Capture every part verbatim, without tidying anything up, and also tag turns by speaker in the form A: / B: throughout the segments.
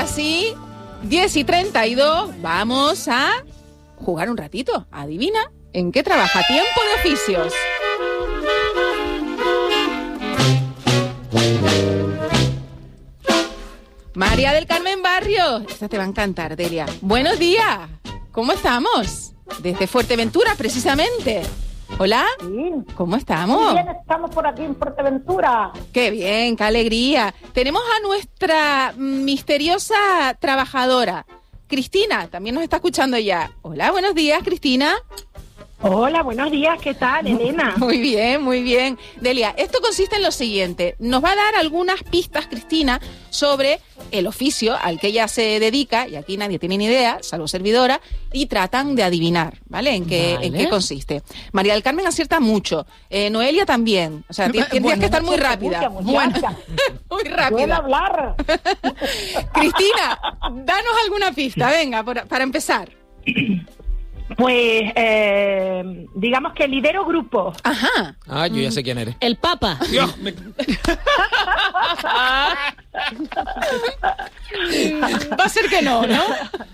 A: ahora sí, diez y treinta y dos, vamos a jugar un ratito. Adivina en qué trabaja Tiempo de Oficios. María del Carmen Barrio, esta te va a encantar, Delia. Buenos días, ¿cómo estamos? Desde Fuerteventura, precisamente. Hola,
B: Sí.
A: ¿cómo estamos?
B: Muy bien, estamos por aquí en Fuerteventura.
A: Qué bien, qué alegría. Tenemos a nuestra misteriosa trabajadora, Cristina, también nos está escuchando ya. Hola, buenos días, Cristina.
B: Hola, buenos días, ¿qué tal, Elena?
A: Muy bien, muy bien. Delia, esto consiste en lo siguiente. Nos va a dar algunas pistas, Cristina, sobre el oficio al que ella se dedica, y aquí nadie tiene ni idea, salvo servidora, y tratan de adivinar, ¿vale? En qué,
C: Vale.
A: en qué consiste. María del Carmen acierta mucho. Eh, Noelia también. O sea, tienes
C: Bueno,
A: que estar muy rápida.
B: Mucha, muchacha.
A: Muy
B: Puedo
A: rápida.
B: hablar.
A: Cristina, danos alguna pista, venga, por- para empezar.
B: Pues, eh, digamos que lidero grupo.
A: Ajá.
D: Ah, yo ya sé quién eres.
C: El Papa.
D: Dios, me-
A: Va a ser que no, ¿no?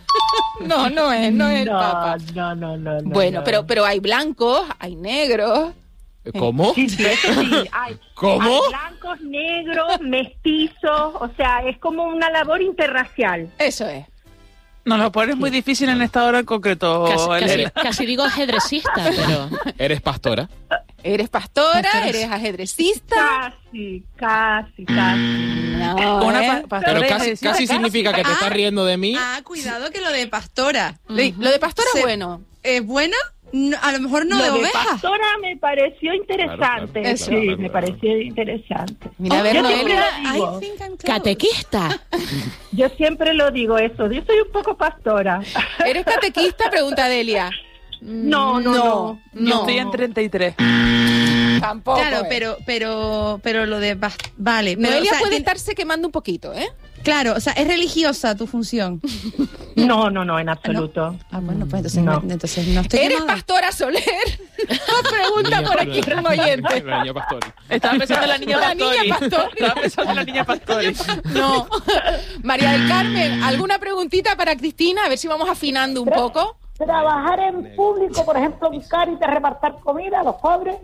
A: No, no es, no es el
B: no,
A: Papa.
B: no, no, no, no.
A: Bueno,
B: no.
A: pero, pero hay blancos, hay negros.
D: ¿Cómo?
B: Sí, sí, eso sí. Hay,
D: ¿Cómo?
B: hay blancos, negros, mestizos, o sea, es como una labor interracial.
A: Eso es.
E: Nos lo pones muy difícil en esta hora en concreto,
C: Casi, casi-
E: Elena.
C: casi digo ajedrecista, pero...
D: ¿Eres pastora?
A: Eres pastora,
C: Pastora.
A: eres ajedrecista.
B: Casi, casi, casi.
A: No,
E: Una
A: ¿eh?
E: pa- pastora
D: Pero
E: y
D: casi,
E: decía-
D: casi significa que te
F: Ah.
D: estás riendo de mí.
F: Ah, cuidado que lo de pastora.
A: Sí, lo de pastora
F: Se-
A: es bueno.
F: ¿Es buena? No, a lo mejor no
B: Lo
F: de
B: de
F: ovejas.
B: pastora me pareció interesante.
D: Claro,
A: claro,
B: sí,
D: claro, claro,
B: me
D: claro.
B: pareció interesante.
A: Mira, a ver,
B: Yo
A: Noelia.
B: siempre lo
F: I
B: digo.
F: think I'm close.
C: Catequista.
B: Yo siempre lo digo eso. Yo soy un poco pastora.
A: ¿Eres catequista? Pregunta Delia.
B: No, no, no.
E: Yo estoy en treinta y tres.
A: Tampoco.
F: Claro,
A: es.
F: pero, pero, pero lo de pas- vale. Pero,
A: Noelia
F: o sea,
A: puede
F: que-
A: estarse quemando un poquito, ¿eh?
F: Claro, o sea, es religiosa tu función.
B: No, no, no, en absoluto.
F: Ah, bueno, pues entonces
B: No.
F: no, entonces no estoy
A: ¿Eres
F: quemada.
A: pastora Soler? Nos pregunta por aquí un oyente.
D: La niña pastora.
E: Estaba pensando en la niña
A: La
E: Pastori.
A: niña Pastori.
E: Estaba pensando en la niña Pastori.
A: No. María del Carmen, ¿alguna preguntita para Cristina? A ver si vamos afinando un poco.
B: Trabajar en público, por ejemplo, en Cáritas, repartir comida a los pobres.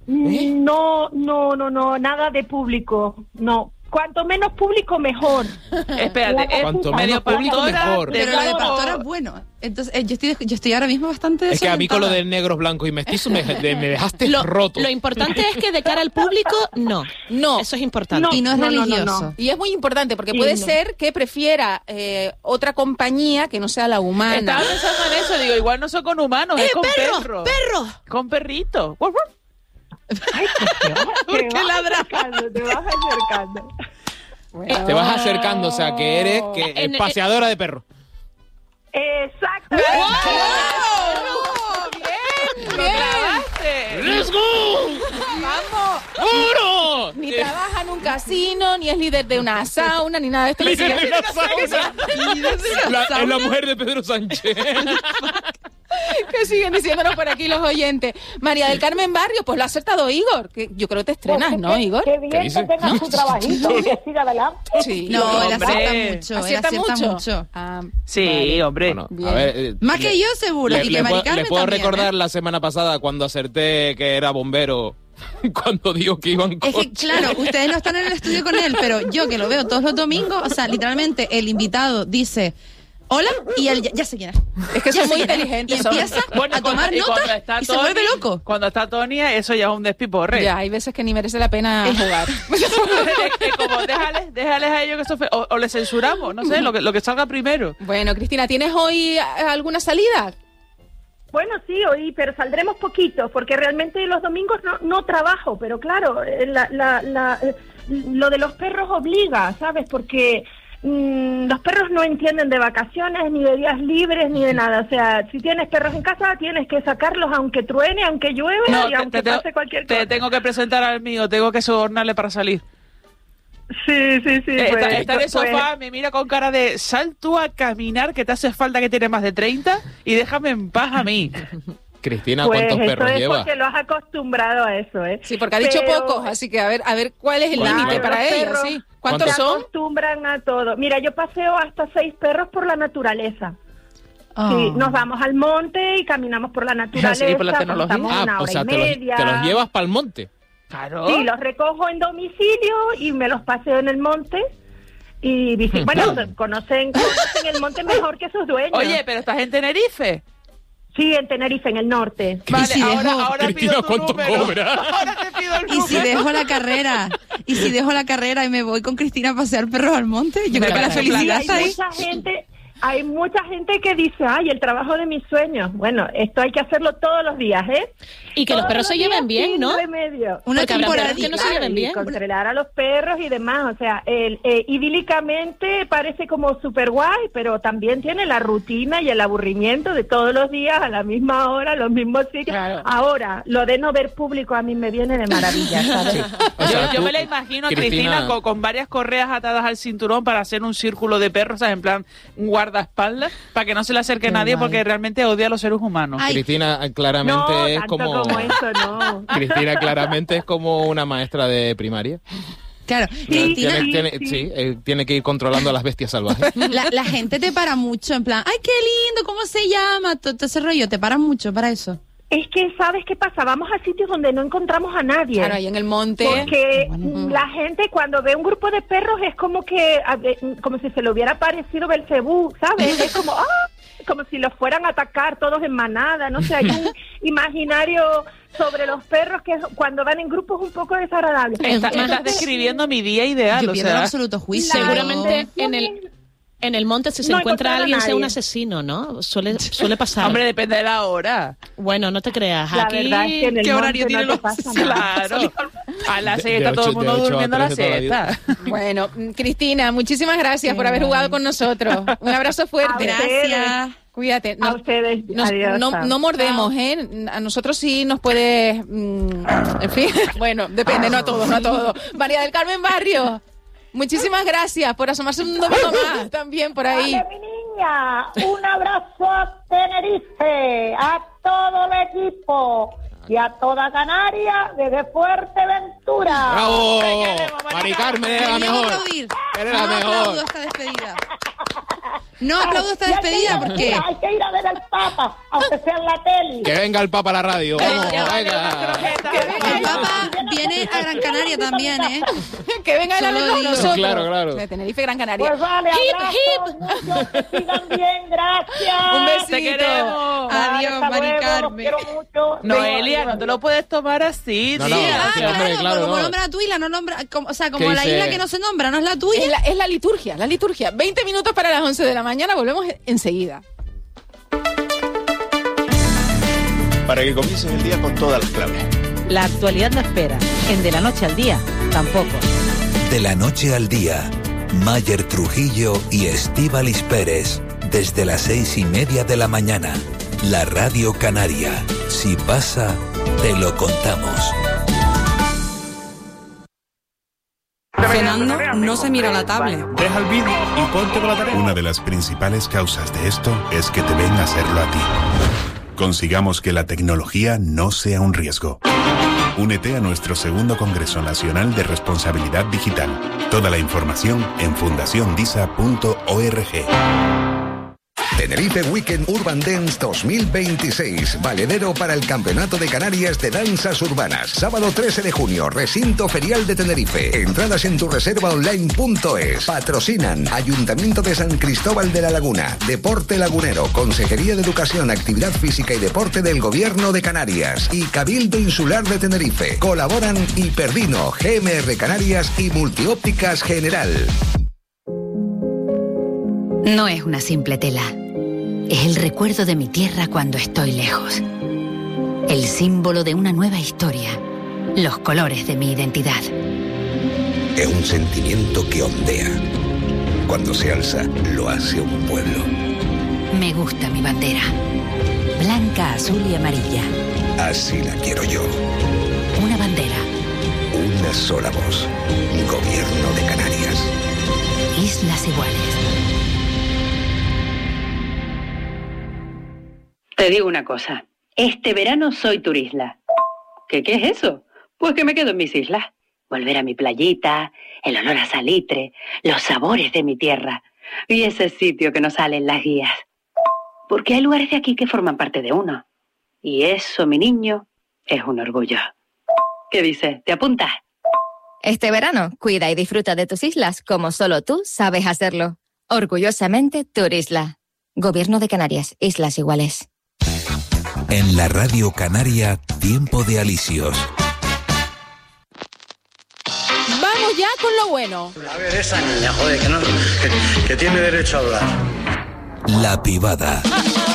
B: No, no, no, no, nada de público. No. Cuanto menos público, mejor.
E: Espérate, es
D: Cuanto
E: medio
D: menos público,
E: pastora,
D: mejor.
E: de
F: Pero lo de
E: blanco.
F: pastora es bueno. Entonces, eh, yo estoy, yo estoy ahora mismo bastante
D: Es que a mí con lo de
F: desorientada.
D: negros, blancos y mestizos me, de- me dejaste
C: Lo,
D: roto.
C: lo importante es que de cara al público, no.
A: No.
C: Eso es importante.
B: No.
F: Y no es
B: No, no, no,
F: religioso.
B: no.
A: Y es muy importante porque
B: Sí,
A: puede
B: no.
A: ser que prefiera eh, otra compañía que no sea la humana.
E: Estaba pensando en eso, digo, igual no son con humanos, es con
C: perro!
E: perros.
C: ¡Perro!
E: Con perritos. Guau, guau.
B: Ay, que te vas,
F: ¿Por
B: te
F: qué
B: vas
F: ladra?
B: acercando, te vas acercando.
A: Bueno.
D: Te vas acercando, o sea, que eres que,
C: En-
D: paseadora de perros.
B: Exacto.
E: ¡Lo clavaste!
D: ¡Let's go!
A: ¡Vamos!
D: ¡Uno!
A: Ni trabaja en un casino, ni es líder de una sauna, ni nada de esto.
D: Líder de
A: Ni
D: la sauna. La- Es la mujer de Pedro Sánchez.
A: que siguen diciéndonos por aquí los oyentes. María del Carmen Barrio, pues lo ha acertado Igor, que yo creo que te estrenas,
B: Pues,
A: ¿no,
B: qué-
A: Igor?
B: Qué
D: ¿Qué
B: bien que
D: dice?
B: tenga su trabajito y que siga adelante.
A: Sí.
F: No, él
E: Hombre.
F: acierta mucho. Él
A: ¿Acierta
F: acierta
A: mucho?
F: mucho.
A: Ah,
E: Sí,
A: vale.
E: hombre.
D: Bueno,
A: Bien.
D: a ver, eh,
F: Más
D: le-
F: que yo, seguro.
D: Le,
F: y
D: le
F: que Mari
D: puedo,
F: Carmen
D: le puedo
F: también,
D: recordar
F: ¿eh?
D: la semana pasada cuando acerté que era bombero, cuando dijo que iban
F: Es
D: coches.
F: que, claro, ustedes no están en el estudio con él, pero yo que lo veo todos los domingos, o sea, literalmente el invitado dice hola y él ya, ya se quiere.
A: Es que
F: Ya
A: son
F: se
A: muy
F: quiere.
A: inteligentes.
F: Y
A: son.
F: empieza
E: Bueno, y
F: a tomar
E: cuando- y cuando
F: notas
E: está
F: y se
E: Tony-
F: vuelve loco.
E: Cuando está Tonia, eso ya es un despiporre.
A: Ya, hay veces que ni merece la pena jugar.
E: Es que como déjales, déjales a ellos que eso fe- o, o les censuramos, no sé, lo que, lo que salga primero.
A: Bueno, Cristina, ¿tienes hoy eh, alguna salida?
B: Bueno, sí, hoy, pero saldremos poquito, porque realmente los domingos no, no trabajo, pero claro, eh, la, la, la, eh, lo de los perros obliga, ¿sabes? Porque mm, los perros no entienden de vacaciones, ni de días libres, ni de nada. O sea, si tienes perros en casa, tienes que sacarlos aunque truene, aunque llueva
E: No,
B: y
E: te,
B: aunque
E: te tengo-
B: pase cualquier
E: te
B: cosa.
E: tengo que presentar al mío, tengo que sobornarle para salir.
B: Sí, sí, sí.
E: Eh,
B: pues,
E: está, está en el
B: pues,
E: sofá, me mira con cara de sal tú a caminar, que te hace falta que tiene más de treinta, y déjame en paz a mí.
D: Cristina,
B: Pues
D: ¿cuántos
B: eso
D: perros
B: es
D: lleva?
B: porque lo has acostumbrado a eso, ¿eh?
A: Sí, porque ha dicho
B: Pero-
A: pocos, así que a ver, a ver cuál es el
D: Claro,
A: límite para
B: los
A: ella,
B: perros-
A: sí. ¿Cuántos
D: ¿Cuántos
B: Se
A: son?
B: acostumbran a todo. Mira, yo paseo hasta seis perros por la naturaleza.
F: Oh.
B: Sí, nos vamos al monte y caminamos por la naturaleza.
E: Sí, por la tecnología.
B: pasamos
D: Ah,
B: una
D: o
B: hora
D: sea,
B: y
D: te los,
B: media.
D: te los llevas para el monte.
E: Claro.
B: Sí, los recojo en domicilio y me los paseo en el monte. Y visi- bueno, conocen, conocen el monte mejor que sus dueños.
E: Oye, pero estás en Tenerife.
B: Sí, en Tenerife, en el norte.
E: Vale,
F: si
E: ahora,
F: dejo-
E: ahora
D: Cristina,
E: pido tu
D: ¿cuánto
E: número.
D: cobra?
E: Ahora te pido el
F: Y si
E: número.
F: dejo la carrera, y si dejo la carrera y me voy con Cristina a pasear perros al monte, yo creo que la
E: Claro.
F: felicidad
B: hay
F: está ahí.
B: mucha gente, hay mucha gente que dice, ay, el trabajo de mis sueños. Bueno, esto hay que hacerlo todos los días, ¿eh?
C: Y que los
B: Todos
C: perros se
B: días
C: lleven bien,
B: sin
C: ¿no?
B: remedio.
F: Una
C: Porque habrá
F: temporada
C: perros que no se
B: Claro,
C: lleven
B: y
C: bien.
B: controlar a los perros y demás, o sea, el, eh, idílicamente parece como súper guay, pero también tiene la rutina y el aburrimiento de todos los días a la misma hora, los mismos sitios.
A: Claro.
B: Ahora, lo de no ver público a mí me viene de maravilla, ¿sabes?
D: O sea,
E: yo, yo
D: tú,
E: me la imagino a
D: Cristina-
E: Cristina, con, con varias correas atadas al cinturón para hacer un círculo de perros, ¿sabes? En plan un guardaespaldas, para que no se le acerque
F: Qué
E: nadie
F: guay.
E: porque realmente odia a los seres humanos.
F: Ay,
D: Cristina claramente
B: No,
D: es
B: tanto
D: como...
B: como eso, no.
D: Cristina claramente es como una maestra de primaria.
F: claro.
B: Sí,
F: Cristina,
D: tiene,
B: sí,
D: tiene-
B: sí.
D: sí, eh, tiene que ir controlando a las bestias salvajes.
F: la, la gente te para mucho, en plan, ay, qué lindo, ¿cómo se llama? Todo, todo ese rollo, te paran mucho para eso.
B: Es que, ¿sabes qué pasa? Vamos a sitios donde no encontramos a nadie.
A: Claro, ahí en el monte.
B: Porque la gente cuando ve un grupo de perros es como que, a ver, como si se le hubiera parecido Belcebú, ¿sabes? Es como, ¡ah! Como si los fueran a atacar todos en manada, no sé, hay un imaginario sobre los perros que cuando van en grupos es un poco desagradable.
E: Está- estás
B: Entonces,
E: describiendo mi día ideal,
F: Yo
E: o
F: pierdo el
E: sea,
F: absoluto juicio.
C: Seguramente en el, en el monte si se
B: No
C: encuentra
B: encontrar a
C: alguien sea un
B: nadie.
C: asesino, ¿no? Suele, suele pasar.
E: hombre, depende de la hora.
C: Bueno, no te creas.
B: La
C: Aquí,
B: verdad es que en el
E: ¿Qué horario
B: monte
E: tienen
B: no
E: los
B: te pasa nada.
E: Claro. A las
D: De-
E: seis
D: de
E: está todo el
D: ocho-
E: mundo
D: de ocho a
E: durmiendo la
D: trece toda la vida.
E: siesta.
A: Bueno, mm, Cristina, muchísimas gracias
F: Qué
A: por haber
F: guay.
A: jugado con nosotros. Un abrazo fuerte.
B: A ustedes.
F: Gracias.
A: Cuídate.
B: A
A: No-
B: ustedes,
A: nos-
B: adiós.
A: no, no mordemos, ¿eh? A nosotros sí nos puedes... mm, en fin, bueno, depende, no a todos, no a todos. María del Carmen Barrio, muchísimas gracias por asomarse un domingo más también por ahí.
G: Vale, mi niña, un abrazo a Tenerife, a todo el equipo y a toda Canarias desde Fuerteventura.
D: ¡Bravo!
E: Te queremos, Mari
D: Mari Carmen, eres la
F: Deberíamos
D: mejor.
F: aplaudir.
D: Eres la
F: No
D: mejor.
F: aplaudo esta despedida. No aplaudo esta
G: Y hay que ir
F: despedida
G: a-
F: porque...
G: mira, hay que ir a ver al Papa, aunque sea en la tele.
D: Que venga el Papa a la radio. Vamos, venga.
F: El Papa viene a Gran Canaria también, ¿eh?
A: Que venga el
F: Solo
A: amigo con
F: digo.
A: nosotros.
D: Claro, claro.
A: De Tenerife, Gran Canaria.
G: Pues vale,
A: Hip,
G: abrazos, muchos, que sigan bien, gracias.
A: Un besito.
E: Te queremos.
G: Vale,
F: Adiós,
G: hasta
F: Mari
G: luego, los
F: Carmen.
G: quiero mucho.
E: Noelia, no te lo puedes tomar así,
D: No,
E: tío.
D: no,
F: Ah,
D: sí,
F: claro,
D: hombre,
F: pero
D: claro,
F: como
D: no.
F: nombra tú y la no nombra... como- o sea,
D: ¿Qué
F: como la
D: dice?
F: isla que no se nombra, no es la tuya.
A: Es la, es la liturgia, la liturgia. veinte minutos para las once de la mañana, volvemos enseguida.
H: Para que comiences el día con todas las claves.
I: La actualidad no espera. En De la Noche al Día, tampoco.
J: De la noche al día, Mayer Trujillo y Estíbaliz Pérez, desde las seis y media de la mañana. La Radio Canaria. Si pasa, te lo contamos.
K: Cenando no se mira la tablet.
H: Deja el vídeo y ponte con la tarea.
L: Una de las principales causas de esto es que te ven hacerlo a ti. Consigamos que la tecnología no sea un riesgo. Únete a nuestro segundo Congreso Nacional de Responsabilidad Digital. Toda la información en fundación disa punto org.
M: Tenerife Weekend Urban Dance dos mil veintiséis, valedero para el Campeonato de Canarias de Danzas Urbanas. Sábado trece de junio, Recinto Ferial de Tenerife. Entradas en tu reserva online punto es. Patrocinan Ayuntamiento de San Cristóbal de la Laguna, Deporte Lagunero, Consejería de Educación, Actividad Física y Deporte del Gobierno de Canarias y Cabildo Insular de Tenerife. Colaboran Hiperdino, G M R Canarias y Multiópticas General.
N: No es una simple tela. Es el recuerdo de mi tierra cuando estoy lejos. El símbolo de una nueva historia. Los colores de mi identidad.
M: Es un sentimiento que ondea. Cuando se alza, lo hace un pueblo.
N: Me gusta mi bandera. Blanca, azul y amarilla.
M: Así la quiero yo.
N: Una bandera.
M: Una sola voz. Gobierno de Canarias.
N: Islas iguales.
I: Te digo una cosa.
O: Este verano soy turisla. ¿Qué, qué es eso? Pues que me quedo en mis islas. Volver a mi playita, el olor a salitre, los sabores de mi tierra y ese sitio que nos sale en las guías. Porque hay lugares de aquí que forman parte de uno. Y eso, mi niño, es un orgullo. ¿Qué dices? ¿Te apuntas?
P: Este verano, cuida y disfruta de tus islas como solo tú sabes hacerlo. Orgullosamente, Turisla. Gobierno de Canarias, Islas Iguales.
J: En la Radio Canaria, tiempo de alicios.
A: Vamos ya con lo bueno.
Q: A ver, esa niña, joder, que, no, que, que tiene derecho a hablar.
J: La Pivada.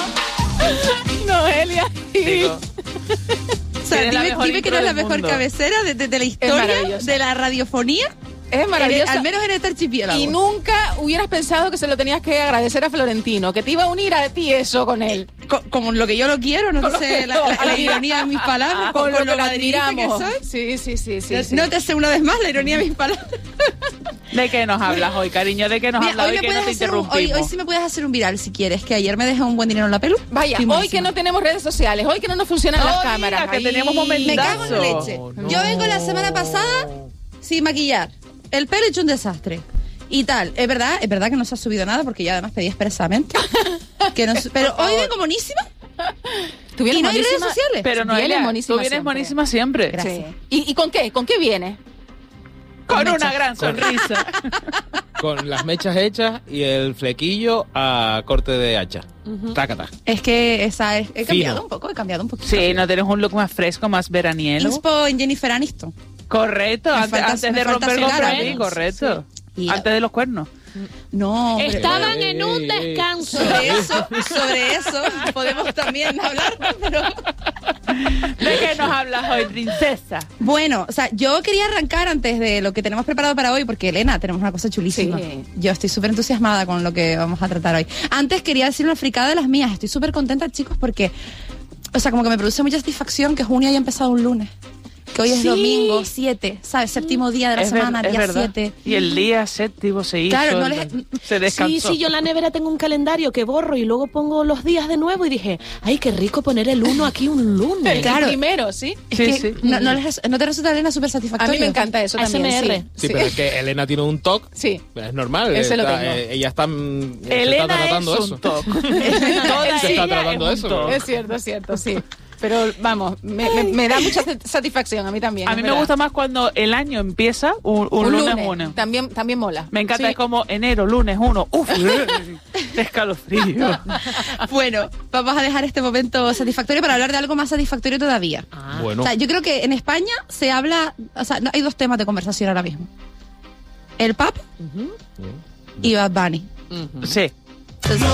A: Noelia.
F: O sea, dime, dime que no es la mejor
A: mundo.
F: cabecera de, de, de la historia, de la radiofonía.
A: Es maravilloso.
F: Al menos en este archipiélago.
A: Y nunca hubieras pensado que se lo tenías que agradecer a Florentino, que te iba a unir a ti eso con él.
F: Con, con lo que yo lo quiero, no sé, la, la, la ironía de mis palabras,
A: con,
F: con,
A: con
F: con
A: lo
F: lo
A: que
F: madridista que
A: admiramos.
F: soy.
A: Sí, sí, sí, sí, sí.
F: No te sé una vez más la ironía de mis palabras.
E: ¿De qué nos hablas hoy, cariño? ¿De qué nos
F: Mira,
E: hablas hoy,
F: hoy,
E: que
F: me
E: no te
F: puedes hacer un, hoy,
E: interrumpimos?
F: hoy sí me puedes hacer un viral si quieres, que ayer me dejé un buen dinero en la pelu.
A: Vaya, hoy que no tenemos redes sociales, hoy que no nos funcionan
E: No
A: las
E: digas
A: cámaras.
E: que
A: Ahí.
E: teníamos momentazo.
F: Me cago en la leche.
E: No.
F: Yo vengo la semana pasada sin maquillar. El pelo hecho un desastre. Y tal, es verdad, es verdad que no se ha subido nada porque yo además pedí expresamente. que no, pero hoy vengo monísima.
A: ¿Tú vienes
F: y no hay redes
A: monísima?
F: sociales.
E: Pero no,
A: Vienes
E: ella,
A: monísima
E: tú vienes
A: siempre.
E: monísima siempre.
F: Gracias.
A: Sí. ¿Y, ¿Y con qué? ¿Con qué viene?
E: Con
F: Con
E: una
F: mechas.
E: gran sonrisa.
D: Con las mechas hechas y el flequillo a corte de hacha. Tácata.
F: Es que esa es, he cambiado
D: Fino.
F: un poco, he cambiado un poquito.
E: Sí, no tienes un look más fresco, más veraniego.
F: Inspo en Jennifer Aniston.
E: Correcto,
F: Me
E: antes,
F: falta-
E: antes
F: me
E: de
F: falta
E: romper con
F: su cara,
E: Freddy,
F: ¿no?
E: correcto.
F: Y-
E: Antes de los cuernos.
F: No, pero-
C: Estaban
D: Ey,
C: en un
D: ey, ey.
C: descanso.
F: sobre eso, sobre eso podemos también hablar, pero
E: ¿De qué nos hablas hoy, princesa?
F: bueno, o sea, yo quería arrancar antes de lo que tenemos preparado para hoy, porque Elena, tenemos una cosa chulísima.
A: Sí.
F: Yo estoy súper entusiasmada con lo que vamos a tratar hoy. Antes quería decir una fricada de las mías. Estoy súper contenta, chicos, porque, o sea, como que me produce mucha satisfacción que junio haya empezado un lunes. Que hoy es
E: Sí.
F: domingo siete, ¿sabes? Séptimo día de la
E: Es ver-
F: semana,
E: es
F: día
E: verdad.
F: siete.
E: Y el día séptimo se hizo.
F: Claro, no
E: el-
F: les-
E: se descansó.
C: Sí, sí, yo en la nevera tengo un calendario que borro y luego pongo los días de nuevo y dije, ay, qué rico poner el uno aquí un lunes.
A: El
F: Claro.
A: primero, ¿sí?
F: Es
E: Sí,
F: que
E: sí.
F: No, no, les- ¿no te resulta, Elena, súper
A: A
F: satisfactorio?
A: mí me encanta eso
C: A
A: también.
C: S M R.
A: Sí,
D: Sí, pero es que Elena tiene un toque.
A: Sí.
D: Es normal.
A: Ese lo
D: está-
A: tengo.
D: eh, ella está, mm, se
E: Elena
D: está tratando
E: es
D: eso.
E: un toque. Toda
D: Se está
E: ella
D: tratando
E: es un
D: eso,
E: toque.
A: Es cierto, es cierto, sí. Pero vamos, me, me- me da mucha satisfacción a mí también.
E: A
A: es
E: mí me
A: verdad.
E: gusta más cuando el año empieza un, un
A: un
E: lunes,
A: lunes.
E: uno.
A: También, también mola.
E: Me encanta,
A: Sí.
E: es como enero, lunes uno. Uf, escalofrío.
F: Bueno, vamos a dejar este momento satisfactorio para hablar de algo más satisfactorio todavía.
D: Bueno.
F: O sea, yo creo que en España se habla, o sea, no, hay dos temas de conversación ahora mismo. El Papa y Bad Bunny.
E: Sí.
F: Entonces,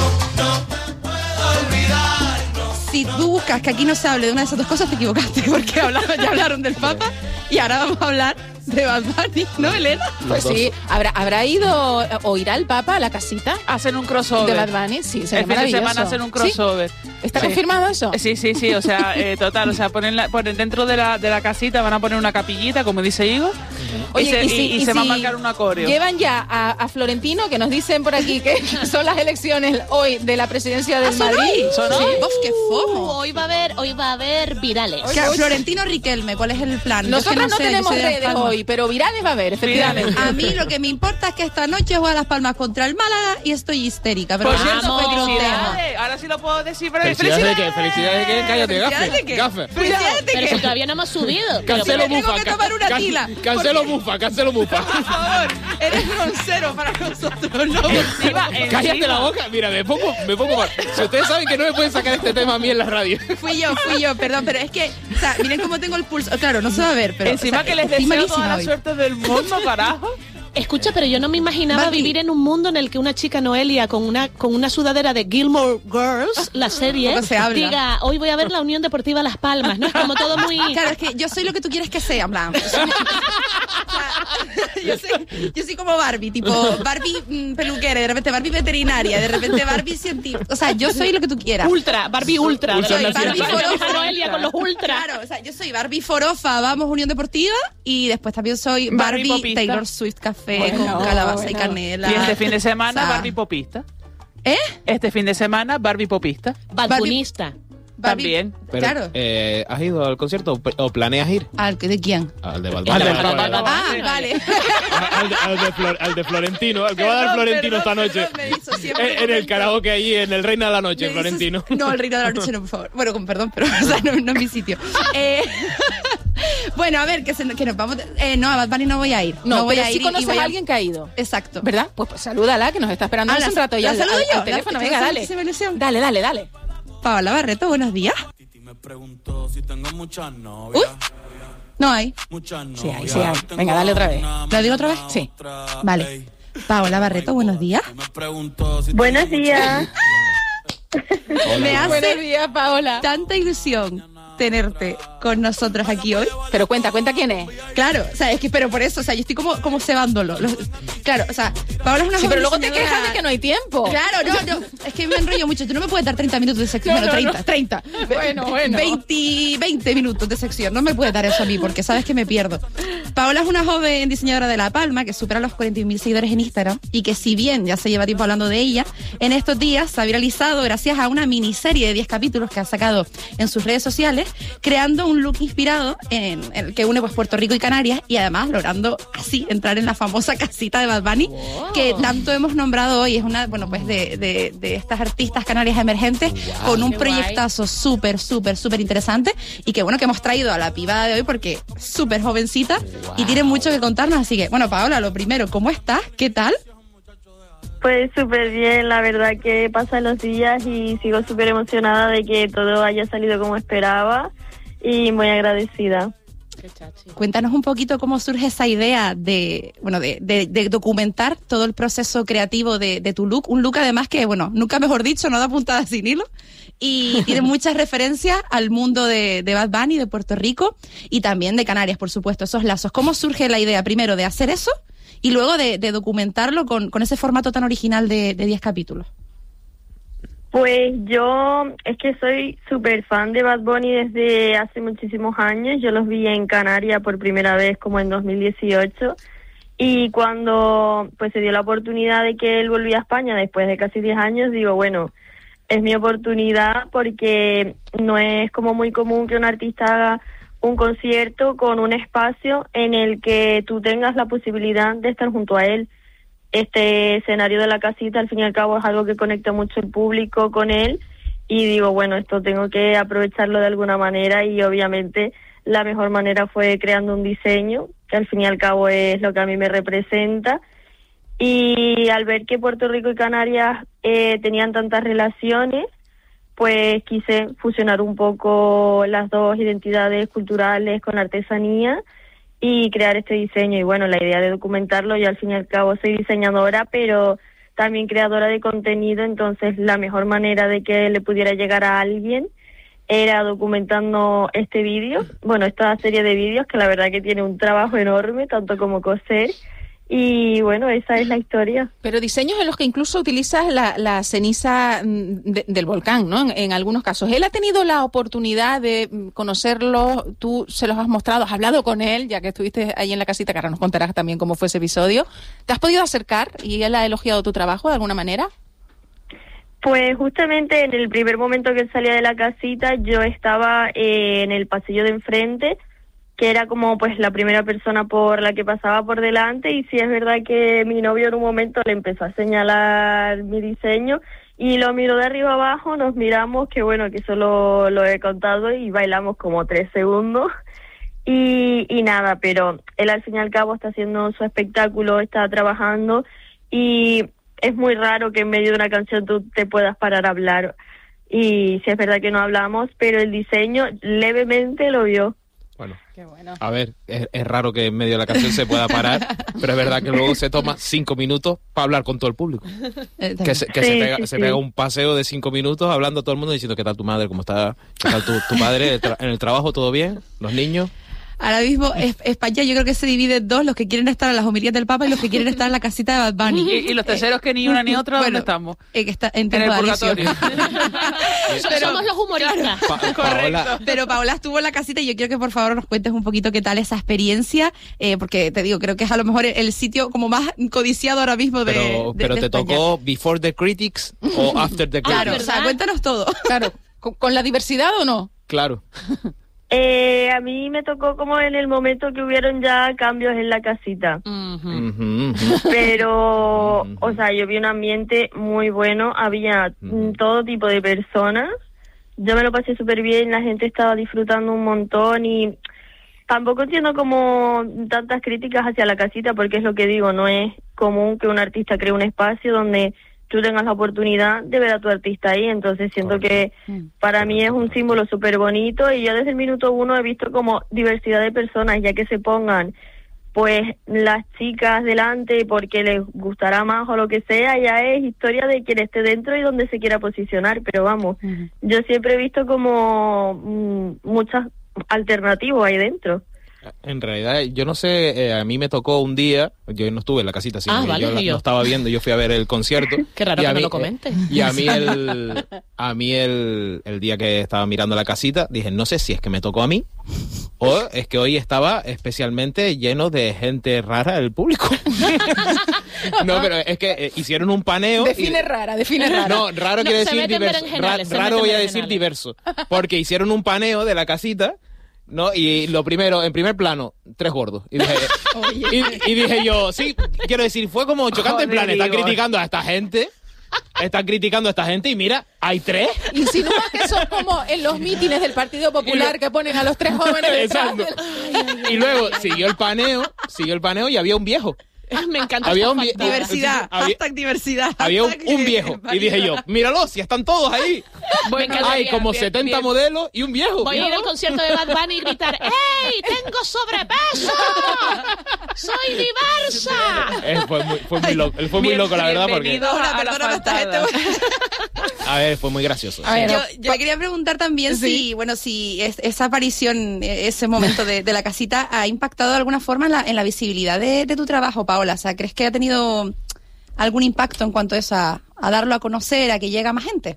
F: si tú buscas que aquí no se hable de una de esas dos cosas, te equivocaste, porque hablaba- ya hablaron del Papa y ahora vamos a hablar de Bad Bunny, ¿no, Elena?
A: Pues sí, ¿habrá, ¿habrá ido o irá el Papa a la casita
E: Hacen un crossover.
A: de Bad Bunny? Sí,
E: El
A: sería
E: fin de
A: maravilloso.
E: semana hacen un
A: ¿Sí?
E: crossover.
A: ¿Está
E: Sí.
A: confirmado eso?
E: Sí, sí, sí, o sea, eh, total, o sea, ponen, la- ponen dentro de la, de la casita, van a poner una capillita, como dice Igo,
A: Oye,
E: y se,
A: y si-
E: y- y
A: y
E: se va a
A: si
E: marcar un acorio.
A: Llevan ya a, a Florentino, que nos dicen por aquí que son las elecciones hoy de la presidencia del
F: ¿Ah, son
A: Madrid.
F: hoy?
E: ¿Son
F: Sí.
E: hoy?
F: Uf, qué fomo.
C: Hoy va a haber, hoy va a haber virales.
F: O sea, Florentino Riquelme, ¿cuál es el plan? Yo es que
A: Nosotros no,
F: sé, yo
A: tenemos
F: soy de Las
A: redes
F: Palmas.
A: hoy, pero virales va a haber, efectivamente.
F: A mí lo que me importa es que esta noche juega Las Palmas contra el Málaga y estoy histérica. Pero
E: Por
F: eso
E: cierto,
F: fue otro tema.
E: felicidades. Ahora sí lo puedo decir, pero
D: ¿Felicidades de qué? ¿Felicidades de qué? Cállate,
F: ¿Felicidades
D: gafe.
F: de qué?
D: Gafe.
F: ¿Felicidades de
C: Pero
F: qué?
C: si todavía no hemos subido.
D: Cancelo
F: me tengo
D: mufa.
F: que
D: ca-
F: tomar una
D: can-
F: tila,
D: Cancelo
F: porque-
D: mufa, cancelo mufa.
F: Por favor, eres grosero para nosotros, ¿no?
E: Encima,
D: Cállate
E: encima.
D: la boca. Mira, me pongo, me pongo mal. Si ustedes saben que no me pueden sacar este tema a mí en la radio.
F: Fui yo, fui yo, perdón, pero es que, o sea, miren cómo tengo el pulso. Claro, no se va a ver, pero.
E: Encima
F: o sea,
E: que les
F: estoy
E: deseo
F: malísima
E: toda la
F: hoy.
E: suerte del mundo, carajo.
C: Escucha, pero yo no me imaginaba
F: Barbie.
C: vivir en un mundo en el que una chica Noelia con una con una sudadera de Gilmore Girls, la serie,
F: Poco se habla.
C: diga, hoy voy a ver la Unión Deportiva Las Palmas, ¿no? Es como todo muy...
F: Claro, es que yo soy lo que tú quieres que sea, en plan. Soy- o sea, yo, soy, yo soy como Barbie, tipo Barbie mm, peluquera, de repente Barbie veterinaria, de repente Barbie científica. O sea, yo soy lo que tú quieras.
C: Ultra, Barbie Ultra.
D: Ultra
C: de la-
F: Barbie
C: de la-
F: Forofa.
C: de Noelia con los Ultra.
F: Claro, o sea, yo soy Barbie Forofa, vamos Unión Deportiva, y después también soy
E: Barbie
F: Barbie,
E: popista.
F: Taylor Swift Café
A: Bueno,
F: con calabaza y
A: bueno.
F: canela.
E: Y este fin de semana,
F: O sea,
E: Barbie popista.
F: ¿Eh?
E: Este fin de semana, Barbie popista.
C: Balconista.
E: También.
D: Pero,
F: claro.
D: eh, ¿has ido al concierto o planeas ir?
F: ¿Al de quién?
D: Al de Bad
E: Al de
D: Bunny.
E: Bad Bunny.
F: Ah, vale.
D: al, de, al, de Flor- al de Florentino, al que va a dar
F: Perdón,
D: Florentino esta
F: perdón,
D: noche.
F: perdón, me hizo siempre
D: En, en el
F: momento.
D: karaoke allí, en el Reina de la Noche,
F: Me hizo-
D: Florentino.
F: No, el Reino de la Noche no, por favor. Bueno, con perdón, pero o sea, no, no es mi sitio. Eh, bueno, a ver, que, se, que nos vamos... Eh, no, a Bad Bunny no voy a ir.
A: No,
F: voy
A: pero
F: a ir
A: sí
F: y-
A: conoces
F: y voy
A: a alguien que ha ido.
F: Exacto.
A: ¿Verdad? Pues, pues salúdala, que nos está esperando
F: Ah,
A: hace
F: la-
A: un rato ya
F: la
A: al,
F: saludo
A: al-
F: yo,
A: al teléfono.
F: la-
A: Venga,
F: la-
A: dale.
F: la-
A: Dale, dale, dale.
F: Paola Barreto, buenos días. Uy, no hay.
A: Sí, ahí sí hay. Venga, dale otra vez.
F: ¿Lo digo otra vez?
A: Sí.
F: Vale. Paola Barreto, buenos días.
B: Buenos días.
F: Me hace
A: Buenos días, Paola.
F: tanta ilusión tenerte con nosotros aquí hoy.
A: Pero cuenta, cuenta quién es.
F: Claro, o sea, es que, pero por eso, o sea, yo estoy como, como cebándolo. Los- claro, o sea, Paola es una
A: Sí,
F: joven
A: pero luego te
F: diseñadora-
A: quejas de que no hay tiempo.
F: Claro, no, no, es que me enrollo mucho. Tú no me puedes dar treinta minutos de sección.
A: No,
F: bueno,
A: no,
F: treinta,
A: no.
F: treinta.
A: Bueno, bueno.
F: veinte, veinte minutos de sección. No me puedes dar eso a mí porque sabes que me pierdo. Paola es una joven diseñadora de La Palma que supera los cuarenta y un mil seguidores en Instagram y que, si bien ya se lleva tiempo hablando de ella, en estos días se ha viralizado gracias a una miniserie de diez capítulos que ha sacado en sus redes sociales, creando un look inspirado en, en el que une pues Puerto Rico y Canarias, y además logrando así entrar en la famosa casita de Bad Bunny, wow, que tanto hemos nombrado hoy. Es una, bueno, pues de, de, de estas artistas canarias emergentes, wow, con un
A: qué
F: proyectazo súper, súper, súper interesante, y que bueno, que hemos traído a la pibada de hoy porque es súper jovencita, wow, y tiene mucho que contarnos. Así que, bueno, Paola, lo primero, ¿cómo estás? ¿Qué tal?
B: Pues súper bien, la verdad que pasan los días y sigo súper emocionada de que todo haya salido como esperaba y muy agradecida.
F: Cuéntanos un poquito cómo surge esa idea de, bueno, de, de, de documentar todo el proceso creativo de, de tu look. Un look además que, bueno, nunca mejor dicho, no da puntada sin hilo. Y tiene muchas referencias al mundo de, de Bad Bunny, de Puerto Rico y también de Canarias, por supuesto, esos lazos. ¿Cómo surge la idea primero de hacer eso y luego de, de documentarlo con, con ese formato tan original de diez capítulos?
B: Pues yo es que soy súper fan de Bad Bunny desde hace muchísimos años. Yo los vi en Canarias por primera vez como en dos mil dieciocho, y cuando pues se dio la oportunidad de que él volvía a España después de casi diez años, digo, bueno, es mi oportunidad, porque no es como muy común que un artista haga un concierto con un espacio en el que tú tengas la posibilidad de estar junto a él. Este escenario de la casita, al fin y al cabo, es algo que conecta mucho el público con él, y digo, bueno, esto tengo que aprovecharlo de alguna manera, y obviamente la mejor manera fue creando un diseño, que al fin y al cabo es lo que a mí me representa. Y al ver que Puerto Rico y Canarias eh, tenían tantas relaciones, pues quise fusionar un poco las dos identidades culturales con la artesanía y crear este diseño. Y bueno, la idea de documentarlo, yo al fin y al cabo soy diseñadora, pero también creadora de contenido, entonces la mejor manera de que le pudiera llegar a alguien era documentando este vídeo, bueno, esta serie de vídeos, que la verdad que tiene un trabajo enorme, tanto como coser. Y bueno, esa es la historia.
A: Pero diseños en los que incluso utilizas la, la ceniza de, del volcán, ¿no? En, en algunos casos. ¿Él ha tenido la oportunidad de conocerlo? ¿Tú se los has mostrado? ¿Has hablado con él, ya que estuviste ahí en la casita? Que ahora nos contarás también cómo fue ese episodio. ¿Te has podido acercar y él ha elogiado tu trabajo de alguna manera?
B: Pues justamente en el primer momento que él salía de la casita, yo estaba eh, en el pasillo de enfrente, que era como pues la primera persona por la que pasaba por delante, y sí es verdad que mi novio en un momento le empezó a señalar mi diseño y lo miró de arriba abajo, nos miramos, que bueno, que solo lo he contado, y bailamos como tres segundos y, y nada, pero él al fin y al cabo está haciendo su espectáculo, está trabajando, y es muy raro que en medio de una canción tú te puedas parar a hablar, y sí es verdad que no hablamos, pero el diseño levemente lo vio.
D: Bueno,
A: qué bueno.
D: A ver, es, es raro que en medio de la canción se pueda parar, pero es verdad que luego se toma cinco minutos para hablar con todo el público. Que, se, que
B: sí,
D: se, pega,
B: sí,
D: se
B: sí.
D: pega un paseo de cinco minutos hablando a todo el mundo, diciendo qué tal tu madre, cómo está, qué tal tu, tu padre, en el trabajo, todo bien, los niños.
F: Ahora mismo es, España yo creo que se divide en dos, los que quieren estar en las homilías del Papa y los que quieren estar en la casita de Bad Bunny.
E: Y, y los terceros que ni una ni otra, ¿dónde
F: Bueno,
E: estamos?
F: Eh, que está en,
E: En el
F: tiempo de adicción.
E: purgatorio.
C: Pero, somos los humoristas.
D: Pa- Paola,
F: Pero Paola estuvo en la casita y yo quiero que por favor nos cuentes un poquito qué tal esa experiencia, eh, porque te digo, creo que es a lo mejor el, el sitio como más codiciado ahora mismo de,
D: pero,
F: de-
D: pero
F: de
D: te
F: España.
D: tocó Before the Critics o After the Critics.
F: Claro, o sea, cuéntanos todo.
A: Claro. ¿Con, con la diversidad o no?
D: Claro.
R: Eh, a mí me tocó como en el momento que hubieron ya cambios en la casita.
D: Uh-huh.
R: Pero, uh-huh. o sea, yo vi un ambiente muy bueno, había uh-huh. todo tipo de personas. Yo me lo pasé súper bien, la gente estaba disfrutando un montón y tampoco entiendo como tantas críticas hacia la casita, porque es lo que digo, no es común que un artista cree un espacio donde tú tengas la oportunidad de ver a tu artista ahí, entonces siento que para mí es un símbolo súper bonito y yo desde el minuto uno he visto como diversidad de personas, ya que se pongan pues las chicas delante porque les gustará más o lo que sea, ya es historia de quien esté dentro y donde se quiera posicionar, pero vamos, uh-huh. yo siempre he visto como mmm, muchas alternativas ahí dentro.
D: En realidad, yo no sé, eh, a mí me tocó un día, yo no estuve en la casita, sino
C: ah,
D: que
C: vale,
D: yo,
C: yo
D: lo estaba viendo, yo fui a ver el concierto.
C: Qué raro
D: que
C: me
D: mí,
C: lo comentes.
D: Eh, y a mí, el, a mí el, el día que estaba mirando la casita, dije, no sé si es que me tocó a mí, o es que hoy estaba especialmente lleno de gente rara el público. No, pero es que eh, hicieron un paneo.
A: Define
D: y,
A: rara, define rara.
D: No, raro
C: no,
D: quiere decir diverso. Ra, raro voy a decir diverso. Porque hicieron un paneo de la casita. ¿No? Y lo primero, en primer plano, tres gordos. Y dije, y, y dije yo, sí, quiero decir, fue como chocante. Joder, en plan, están digo. criticando a esta gente. Están criticando a esta gente y mira, hay tres.
A: Insinúa que son como en los mítines del Partido Popular que ponen a los tres jóvenes detrás del...
D: Y luego siguió el paneo, siguió el paneo y había un viejo.
C: Me encanta.
D: Había un vie-
F: diversidad,
D: había,
F: hashtag diversidad.
D: Había un,
F: hashtag
D: un viejo. Y dije yo, míralo, si están todos ahí.
C: Bueno,
D: hay
C: bien,
D: como
C: bien,
D: setenta
C: bien.
D: modelos y un viejo.
C: Voy a ir al concierto de Bad Bunny y gritar, ¡Ey, tengo sobrepeso! ¡Soy diversa!
D: Eh, fue muy, fue muy loco, él fue muy
E: Bien,
D: loco, la verdad, porque...
E: bienvenido a, a la faltada.
D: A ver, fue muy gracioso.
F: A ver,
D: sí.
F: yo, yo le quería preguntar también sí. si, bueno, si es, esa aparición, ese momento de, de la casita ha impactado de alguna forma en la, en la visibilidad de, de tu trabajo, Paola. O sea, ¿crees que ha tenido algún impacto en cuanto a eso, a, a darlo a conocer, a que llegue a más gente?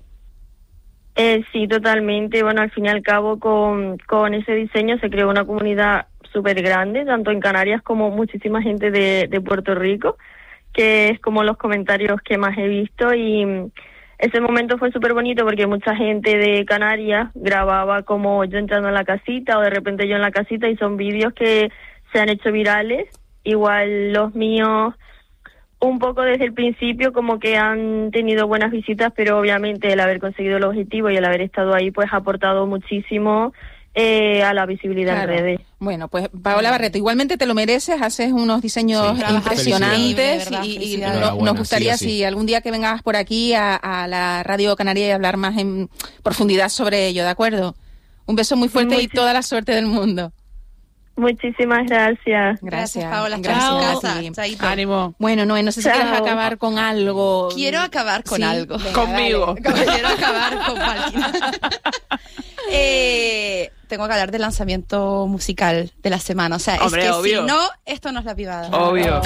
R: Eh, sí, totalmente. Bueno, al fin y al cabo, con, con ese diseño se creó una comunidad súper grande, tanto en Canarias como muchísima gente de, de Puerto Rico, que es como los comentarios que más he visto y ese momento fue súper bonito porque mucha gente de Canarias grababa como yo entrando en la casita o de repente yo en la casita y son vídeos que se han hecho virales. Igual los míos un poco desde el principio como que han tenido buenas visitas, pero obviamente el haber conseguido el objetivo y el haber estado ahí pues ha aportado muchísimo eh, a la visibilidad
A: claro.
R: en redes.
A: Bueno, pues Paola Barreto, igualmente te lo mereces, haces unos diseños sí, impresionantes sí, verdad, y, y no, nos gustaría sí, sí. si algún día que vengas por aquí a, a la Radio Canaria y hablar más en profundidad sobre ello, ¿de acuerdo? Un beso muy fuerte Muchis- y toda la suerte del mundo.
R: Muchísimas gracias.
A: Gracias,
F: Gracias Paola.
A: Gracias.
F: Gracias.
E: Ánimo.
A: Bueno, no, no sé si
R: Chao.
A: quieres acabar con algo.
F: Quiero acabar con
A: sí,
F: algo.
A: venga,
E: Conmigo.
F: Dale. Quiero acabar con alguien. eh, tengo que hablar del lanzamiento musical de la semana. O sea,
E: Hombre,
F: es que
E: obvio.
F: si no, esto no es la pivada.
E: Obvio.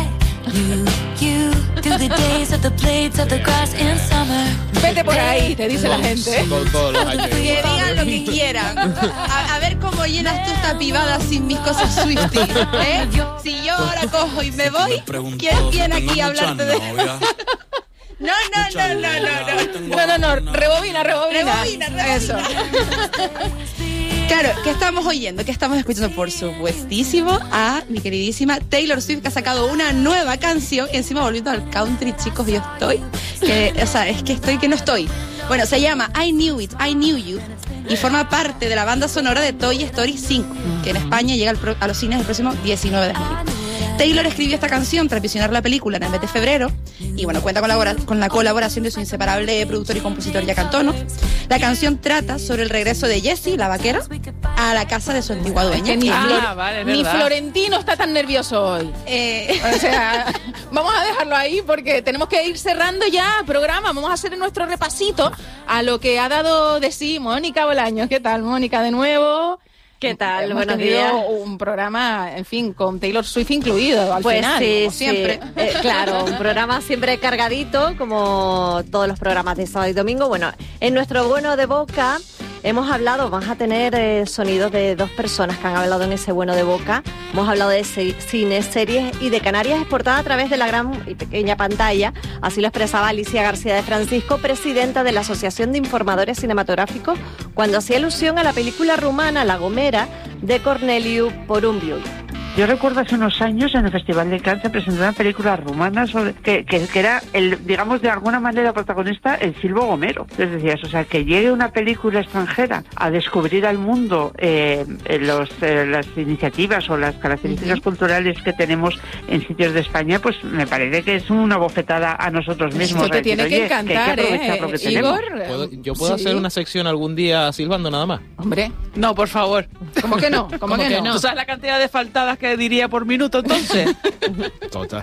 A: Vete por ahí, te dice la gente.
D: Con todos los años.
F: Que digan lo que quieran. A, a ver cómo llenas tú esta pivada sin mis cosas Swiftie. ¿eh? Si yo ahora cojo y me voy, ¿quién viene aquí a hablarte de...? No, no, no, no, no, no.
A: No, no, no, rebobina, rebobina.
F: Rebobina, rebobina.
A: Eso.
F: Claro, ¿qué estamos oyendo? ¿Qué estamos escuchando? Por supuestísimo a mi queridísima Taylor Swift, que ha sacado una nueva canción. Y encima volviendo al country, chicos, yo estoy. Que, o sea, es que estoy que no estoy. Bueno, se llama I Knew It, I Knew You. Y forma parte de la banda sonora de Toy Story cinco, que en España llega al pro, a los cines el próximo diecinueve de abril. Taylor escribió esta canción tras visionar la película en el mes de febrero y bueno, cuenta con la, con la colaboración de su inseparable productor y compositor Jack Antonoff. La canción trata sobre el regreso de Jessie, la vaquera, a la casa de su antigua dueña.
A: Que ni,
E: Ah,
A: Flor-
E: vale, es
A: ni
E: verdad.
A: Florentino está tan nervioso hoy.
F: Eh,
A: O sea, vamos a dejarlo ahí porque tenemos que ir cerrando ya el programa. Vamos a hacer nuestro repasito a lo que ha dado de sí Mónica Bolaños. ¿Qué tal, Mónica? De nuevo.
S: ¿Qué tal?
A: Hemos
S: Buenos
A: tenido
S: días.
A: un programa, en fin, con Taylor Swift incluido al
S: Pues
A: final,
S: sí,
A: como
S: sí.
A: siempre.
S: Eh, claro, un programa siempre cargadito, como todos los programas de sábado y domingo. Bueno, en nuestro Bueno de Boca hemos hablado, vamos a tener eh, sonidos de dos personas que han hablado en ese bueno de boca. Hemos hablado de se- cine, series y de Canarias exportada a través de la gran y pequeña pantalla. Así lo expresaba Alicia García de Francisco, presidenta de la Asociación de Informadores Cinematográficos, cuando hacía alusión a la película rumana La Gomera de Corneliu Porumbiu.
E: Yo recuerdo hace unos años en el Festival de Cannes se presentó una película rumana sobre que, que, que era, el, digamos, de alguna manera protagonista el Silvo Gomero. Entonces decías, o sea, que llegue una película extranjera a descubrir al mundo eh, los, eh, las iniciativas o las características uh-huh. culturales que tenemos en sitios de España, pues me parece que es una bofetada a nosotros mismos.
A: Esto te tiene que encantar,
E: que hay que
A: ¿eh?
E: lo que
A: Igor,
D: ¿Puedo, ¿Yo puedo sí. hacer una sección algún día silbando nada más?
A: Hombre.
E: No, por favor.
A: ¿Cómo que no? ¿Cómo, ¿Cómo que, que no?
E: ¿Tú sabes la cantidad de faltadas que diría por minuto entonces?
D: Total.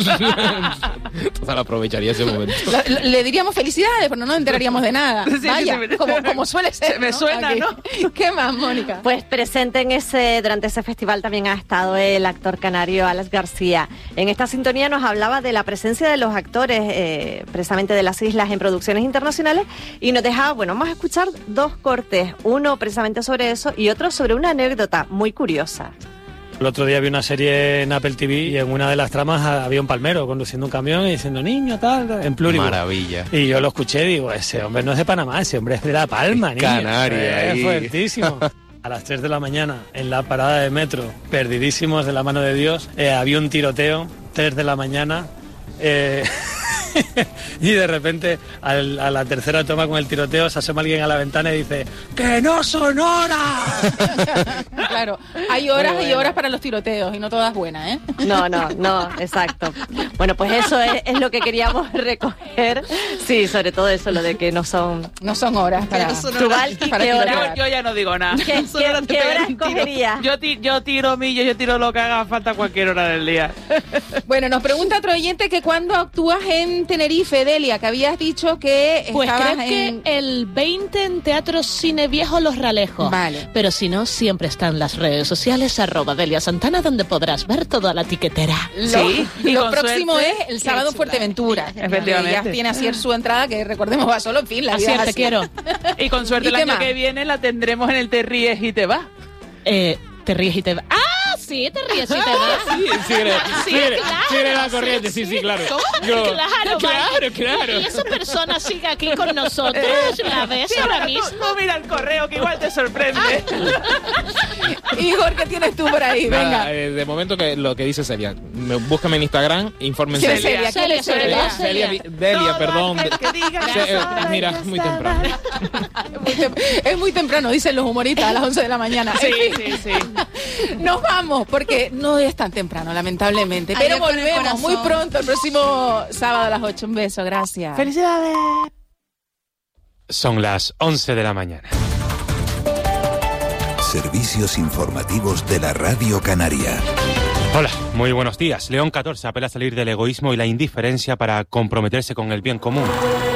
D: Total, aprovecharía ese momento.
A: La, le diríamos felicidades, pero no nos enteraríamos de nada. Sí, Vaya, sí, como, como suele ser.
E: Se me
A: ¿no?
E: suena,
A: Aquí.
E: ¿no?
A: ¿Qué más, Mónica?
S: Pues presente en ese, durante ese festival también ha estado el actor canario Alex García. En esta sintonía nos hablaba de la presencia de los actores, eh, precisamente de las islas, en producciones internacionales, y nos dejaba, bueno, vamos a escuchar dos cortes, uno precisamente sobre eso y otro sobre una anécdota muy curiosa.
T: El otro día vi una serie en Apple T V y en una de las tramas había un palmero conduciendo un camión y diciendo niño, tal, en pluribu.
D: Maravilla.
T: Y yo lo escuché y digo, ese hombre no es de Panamá, ese hombre es de La Palma, niño.
D: Canaria.
T: Es fuertísimo. A las tres de la mañana, en la parada de metro, perdidísimos de la mano de Dios, eh, había un tiroteo, tres de la mañana, eh... y de repente al, a la tercera toma con el tiroteo se asoma alguien a la ventana y dice ¡que no son horas!
A: Claro, hay horas
S: bueno.
A: y horas para los tiroteos y no todas buenas, ¿eh?
S: No, no, no, exacto. Bueno, pues eso es, es lo que queríamos recoger. Sí, sobre todo eso, lo de que no son...
A: No son horas para...
S: Tubal, ¿y
A: para
S: qué hora?
E: Yo, yo ya no digo nada.
S: ¿Qué, qué, ¿qué hora escogerías?
E: Yo, ti, yo tiro millo, yo tiro lo que haga falta a cualquier hora del día.
A: Bueno, nos pregunta otro oyente que cuando actúas en Tenerife, Delia, que habías dicho que
C: pues
A: estabas
C: creo
A: en...
C: que el veinte en Teatro Cine Viejo Los Ralejos.
A: Vale.
C: Pero si no, siempre están las redes sociales, arroba Delia Santana, donde podrás ver toda la tiquetera.
A: Sí,
E: y
A: lo
E: con
A: próximo
E: suerte,
A: es el sábado en Fuerteventura.
E: Efectivamente.
A: Ya tiene Asier su entrada, que recordemos va solo, en fin, la
C: Así
A: vida
C: es,
A: es
C: te
A: así.
C: quiero.
E: Y con suerte
A: ¿Y
E: el
A: qué
E: año
A: más?
E: que viene la tendremos en el Te ríes y te vas.
C: Eh, te ríes y te vas. ¡Ah! Sí, te ríes y te vas.
D: Sí, sigue,
C: Sí,
D: sigue,
C: claro,
D: sigue la
C: sí,
D: corriente, sí, sí, claro.
C: ¿Cómo?
D: Yo-
C: Claro,
D: claro,
C: vale.
D: claro.
C: Y esa persona sigue aquí con nosotros, la ves
E: Sí,
C: ahora
E: tú-
C: mismo.
E: tú mira el correo que igual te sorprende.
A: Igor, ¿qué tienes tú por ahí?
D: Nada,
A: Venga.
D: eh, de momento que lo que dice Celia, me, búscame en Instagram, infórmense.
A: ¿Quién es Celia? ¿Quién es
C: Celia,
A: Celia?
D: Celia, Di- Delia, perdón.
E: Que diga
D: Ce- eh,
E: las
D: mira,
E: horas
D: muy
E: ya
D: temprano.
A: Muy tem- es muy temprano, dicen los humoristas, a las once de la mañana.
E: Sí,
A: En fin,
E: sí, sí.
A: nos vamos, porque no es tan temprano, lamentablemente. Pero
F: Adiós con el
A: volvemos
F: corazón.
A: muy pronto, el próximo sábado a las ocho. Un beso, gracias.
E: ¡Felicidades!
U: Son las once de la mañana.
J: Servicios informativos de la Radio Canaria.
U: Hola, muy buenos días. León catorce apela a salir del egoísmo y la indiferencia para comprometerse con el bien común.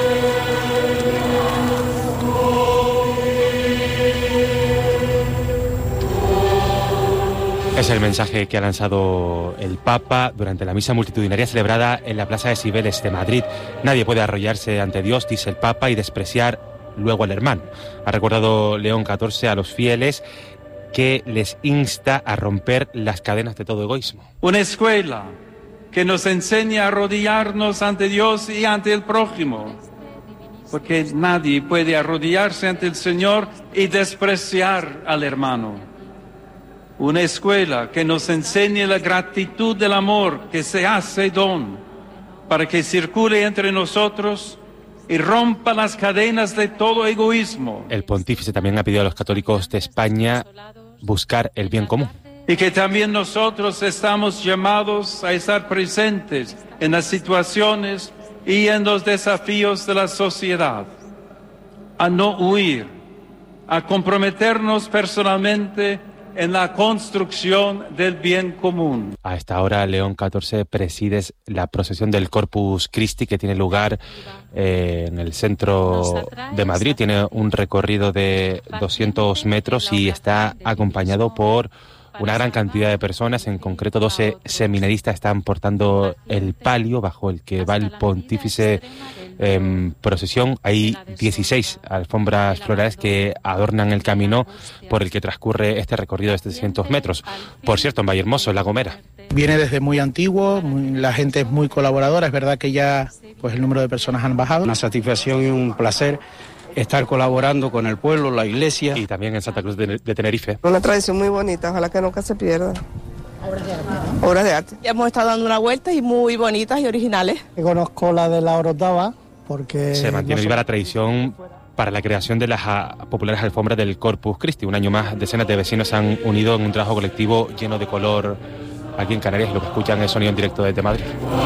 U: Es el mensaje que ha lanzado el Papa durante la misa multitudinaria celebrada en la Plaza de Cibeles de Madrid. Nadie puede arrodillarse ante Dios, dice el Papa, y despreciar luego al hermano. Ha recordado León catorce a los fieles que les insta a romper las cadenas de todo egoísmo.
V: Una escuela que nos enseña a arrodillarnos ante Dios y ante el prójimo, porque nadie puede arrodillarse ante el Señor y despreciar al hermano. Una escuela que nos enseñe la gratitud del amor que se hace don, para que circule entre nosotros y rompa las cadenas de todo egoísmo.
U: El pontífice también ha pedido a los católicos de España buscar el bien común.
V: Y que también nosotros estamos llamados a estar presentes en las situaciones y en los desafíos de la sociedad, a no huir, a comprometernos personalmente en la construcción del bien común.
U: A esta hora, León catorce preside la procesión del Corpus Christi que tiene lugar eh, en el centro de Madrid. Tiene un recorrido de doscientos metros y está acompañado por una gran cantidad de personas. En concreto, doce seminaristas están portando el palio bajo el que va el pontífice en procesión. Hay dieciséis alfombras florales que adornan el camino por el que transcurre este recorrido de setecientos metros. Por cierto, en Vallehermoso, en La Gomera.
G: Viene desde muy antiguo, muy, la gente es muy colaboradora, es verdad que ya pues el número de personas han bajado.
K: Una satisfacción y un placer estar colaborando con el pueblo, la iglesia.
U: Y también en Santa Cruz de, de Tenerife.
W: Una tradición muy bonita, ojalá que nunca se pierda.
X: Obras de arte, ¿no?
W: Obras de arte.
X: Ya hemos estado dando una vuelta y muy bonitas y originales.
Y: Yo conozco la de la Orotava porque...
U: Se mantiene viva la tradición para la creación de las a, populares alfombras del Corpus Christi. Un año más, decenas de vecinos se han unido en un trabajo colectivo lleno de color aquí en Canarias. Lo que escuchan es sonido en directo desde Madrid.